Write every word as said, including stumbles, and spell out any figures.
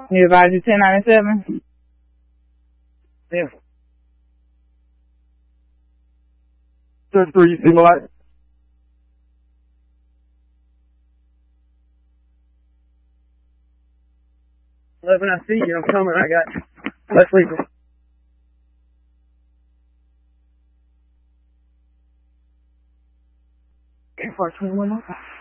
You advise you ten ninety-seven? Yeah. thirty-three, you see my light? Eleven, I see you. I'm coming. I got you. Let's leave it. Four twenty-one.